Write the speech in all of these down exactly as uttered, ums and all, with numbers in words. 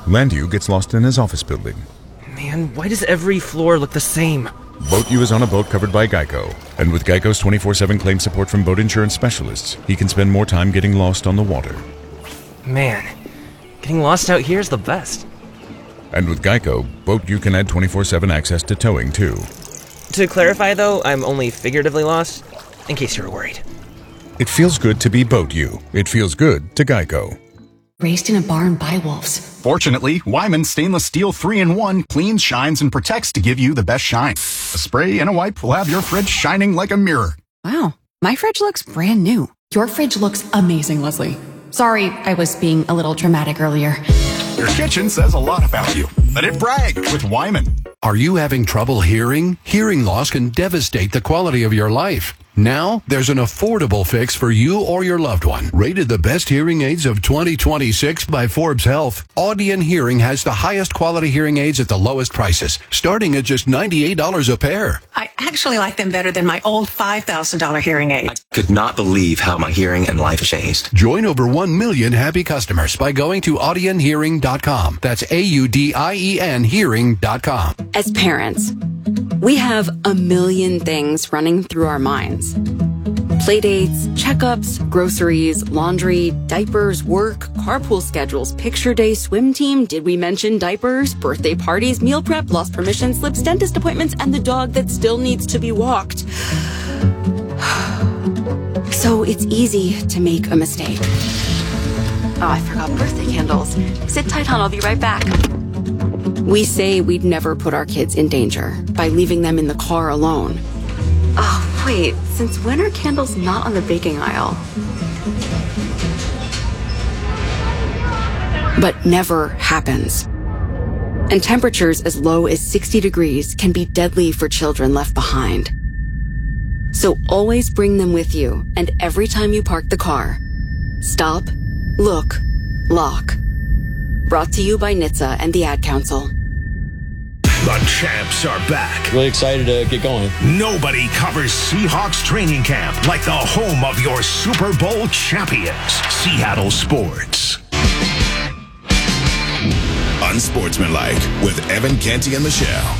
Landu gets lost in his office building. Man, why does every floor look the same? Boat U is on a boat covered by Geico. And with Geico's twenty-four seven claim support from boat insurance specialists, he can spend more time getting lost on the water. Man, getting lost out here is the best. And with Geico, Boat U can add twenty-four seven access to towing, too. To clarify, though, I'm only figuratively lost, in case you were worried. It feels good to be Boat U. It feels good to Geico. Raised in a barn by wolves. Fortunately, Wyman Stainless Steel three in one cleans, shines, and protects to give you the best shine. A spray and a wipe will have your fridge shining like a mirror. Wow, my fridge looks brand new. Your fridge looks amazing, Leslie. Sorry, I was being a little dramatic earlier. Your kitchen says a lot about you. Let it brag with Wyman. Are you having trouble hearing? Hearing loss can devastate the quality of your life. Now, there's an affordable fix for you or your loved one. Rated the best hearing aids of twenty twenty-six by Forbes Health, Audion Hearing has the highest quality hearing aids at the lowest prices, starting at just ninety-eight dollars a pair. I actually like them better than my old five thousand dollars hearing aid. I could not believe how my hearing and life changed. Join over one million happy customers by going to audion hearing dot com. That's A U D I E N hearing dot com. As parents, we have a million things running through our minds. Playdates, checkups, groceries, laundry, diapers, work, carpool schedules, picture day, swim team, did we mention diapers, birthday parties, meal prep, lost permission slips, dentist appointments, and the dog that still needs to be walked. So it's easy to make a mistake. Oh, I forgot birthday candles. Sit tight, hon, I'll be right back. We say we'd never put our kids in danger by leaving them in the car alone. Oh, wait, since when are candles not on the baking aisle? But never happens. And temperatures as low as sixty degrees can be deadly for children left behind. So always bring them with you, and every time you park the car, stop, look, lock. Brought to you by N H T S A and the Ad Council. The champs are back. Really excited to get going. Nobody covers Seahawks training camp like the home of your Super Bowl champions, Seattle Sports. Unsportsmanlike with Evan Canty and Michelle.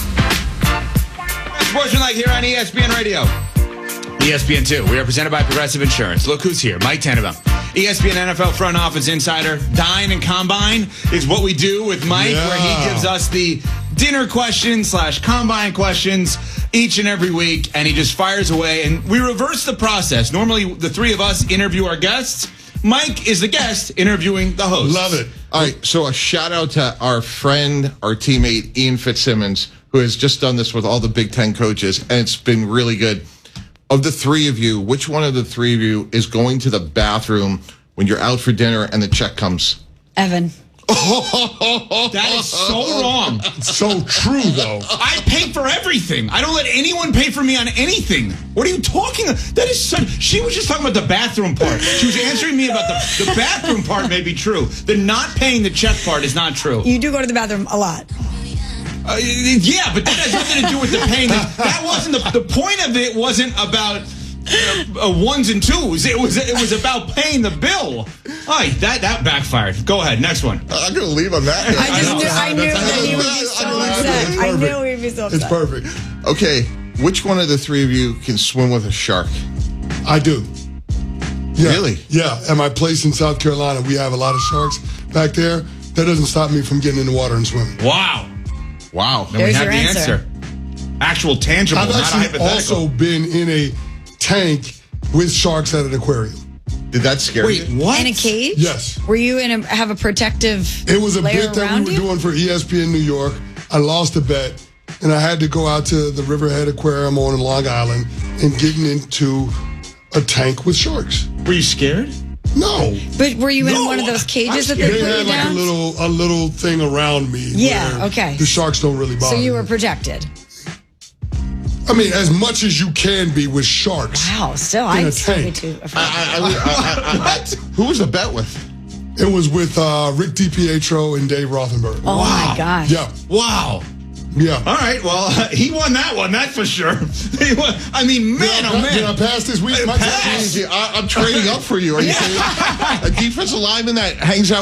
Unsportsmanlike here on E S P N Radio. E S P N two. We are presented by Progressive Insurance. Look who's here. Mike Tannenbaum. E S P N N F L front office insider. Dine and Combine is what we do with Mike, yeah. where he gives us the dinner questions slash combine questions each and every week, and he just fires away. And we reverse the process. Normally, the three of us interview our guests. Mike is the guest interviewing the host. Love it. All right, so a shout out to our friend, our teammate, Ian Fitzsimmons, who has just done this with all the Big Ten coaches, and it's been really good. Of the three of you, which one of the three of you is going to the bathroom when you're out for dinner and the check comes? Evan. That is so wrong. It's so true, though. I pay for everything. I don't let anyone pay for me on anything. What are you talking about? That is such... She was just talking about the bathroom part. She was answering me about the, the bathroom part may be true. The not paying the check part is not true. You do go to the bathroom a lot. Uh, yeah, but that has nothing to do with the paying. That wasn't the, the point of it. Wasn't about uh, uh, ones and twos. It was it was about paying the bill. All right, that that backfired. Go ahead, next one. I'm gonna leave on that. I just knew, I knew that he would be so upset. I knew he'd be so upset. It's perfect. Okay, which one of the three of you can swim with a shark? I do. Yeah. Really? Yeah. At my place in South Carolina, we have a lot of sharks back there. That doesn't stop me from getting in the water and swimming. Wow. Wow. Then There's we have your the answer. answer. Actual tangible, I've not actually hypothetical. also been in a tank with sharks at an aquarium. Did that scare Wait, you? what? In a cage? Yes. Were you in a have a protective It was a layer bet that around we were you? doing for E S P N New York. I lost a bet, and I had to go out to the Riverhead Aquarium on Long Island and getting into a tank with sharks. Were you scared? No. But were you in No, one of those cages that They they put had you like down? a little a little thing around me. Yeah, where okay. The sharks don't really bother So you were me. protected. I mean, as much as you can be with sharks. Wow, still, in I'd a still be tank. too afraid. I, I, I, I, what? Who was the bet with? It was with uh, Rick DiPietro and Dave Rothenberg. Oh, Wow. my gosh. Yeah. Wow. Yeah. All right, well, uh, he won that one, that's for sure. He won, I mean, man, Did I, oh, man. Did I pass this week? Uh, My pass. I, I'm trading up for you. Are you kidding? A defensive lineman that hangs out